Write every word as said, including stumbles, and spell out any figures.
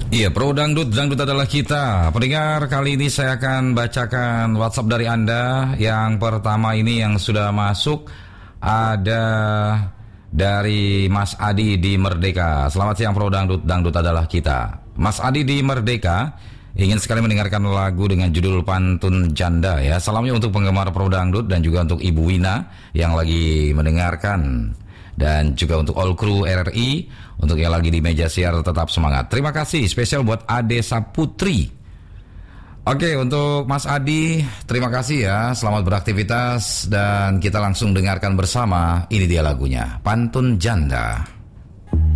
Iya, Pro Dangdut, Dangdut adalah kita. Pendengar, kali ini saya akan bacakan WhatsApp dari Anda. Yang pertama ini yang sudah masuk ada dari Mas Adi di Merdeka. Selamat siang Pro Dangdut, Dangdut adalah kita. Mas Adi di Merdeka ingin sekali mendengarkan lagu dengan judul Pantun Janda ya. Salamnya untuk penggemar Pro Dangdut dan juga untuk Ibu Wina yang lagi mendengarkan. Dan juga untuk all crew R R I, untuk yang lagi di meja siar tetap semangat. Terima kasih, spesial buat Ade Saputri. Oke, untuk Mas Adi, terima kasih ya. Selamat beraktivitas dan kita langsung dengarkan bersama. Ini dia lagunya, Pantun Janda.